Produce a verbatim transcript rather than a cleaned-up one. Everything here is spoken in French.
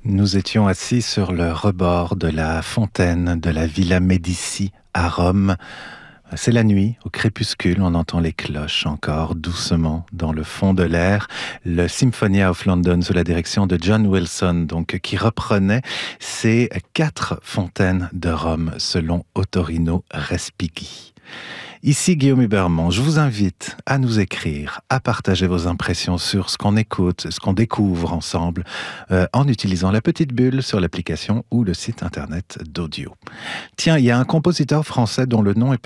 Nous étions assis sur le rebord de la fontaine de la Villa Médici à Rome. C'est la nuit, au crépuscule, on entend les cloches encore doucement dans le fond de l'air. Le Symphonia of London sous la direction de John Wilson, donc qui reprenait ces quatre fontaines de Rome selon Ottorino Respighi. Ici Guillaume Hubermont, je vous invite à nous écrire, à partager vos impressions sur ce qu'on écoute, ce qu'on découvre ensemble, euh, en utilisant la petite bulle sur l'application ou le site internet d'Audio. Tiens, il y a un compositeur français dont le nom est